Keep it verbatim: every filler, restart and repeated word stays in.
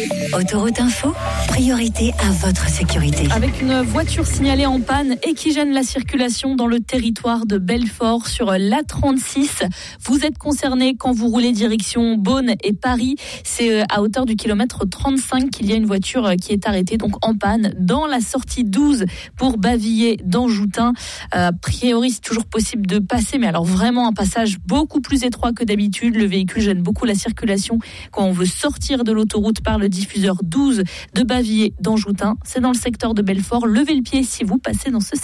Autoroute Info, priorité à votre sécurité. Avec une voiture signalée en panne et qui gêne la circulation dans le territoire de Belfort sur l'A trente-six. Vous êtes concerné quand vous roulez direction Beaune et Paris. C'est à hauteur du kilomètre trente-cinq qu'il y a une voiture qui est arrêtée, donc en panne, dans la sortie douze pour Bavilliers d'Anjoutin. Euh, a priori, c'est toujours possible de passer, mais alors vraiment un passage beaucoup plus étroit que d'habitude. Le véhicule gêne beaucoup la circulation quand on veut sortir de l'autoroute par le diffuseur douze de Bavilliers d'Anjoutin. C'est dans le secteur de Belfort. Levez le pied si vous passez dans ce secteur.